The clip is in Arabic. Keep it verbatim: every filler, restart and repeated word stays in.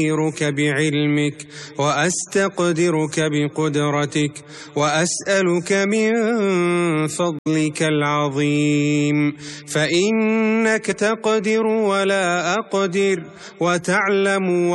أستخيرك بعلمك وأستقدرك بقدرتك وأسألك من فضلك العظيم، فإنك تقدر ولا أقدر وتعلم